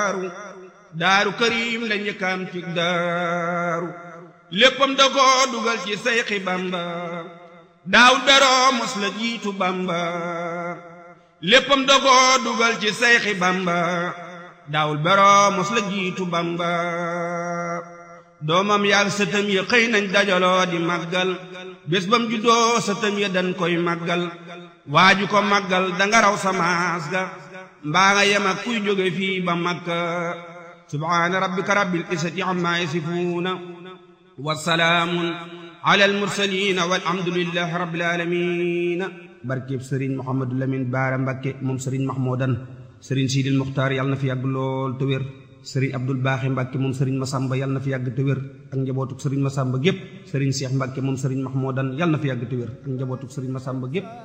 daaru karim la njëkkaam ci daaru léppam da ko dugal ci Seyxi Bamba daawul beroo mos la jiitu Bamba léppam da ko dugal ci Seyxi Bamba daawul beroo mos la jiitu Bamba doomam yaag sëtam ya xëy nañ dajaloo di màggal bés bam juddoo sëtam ya dañ koy màggal waaju ko màggal danga raw samaas ga mbaa nga yem ak kuy jóge fii ba Makka subhaana rabbika rabbil izzati ammaa yasifuuna wa salaamun alal mursaliina walhamdulillahi rabbil aalamiina barkeb sëriñ Mouhamadou Lamine Baara Mbakke moom sëriñ Mahmoudan sëriñ Sidil Muxtaar yàlla na fi yàgg lool te wér sëriñ Abdul Baaxi Mbàkke moom sëriñ Masamba yàlla na fi yàgg te wér ak njabootuk sëriñ Masamba gépp sëriñ Cheikh Mbàkke moom sëriñ Mahmoudan yàlla na fi yàgg te wér ak njabootuk sëriñ Masamba gépp